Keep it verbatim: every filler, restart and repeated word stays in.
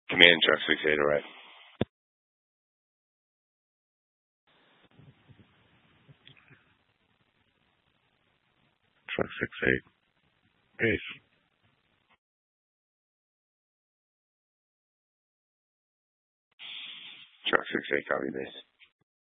Command truck six eight, all right. Truck six eight. Base. Truck six eight, copy base.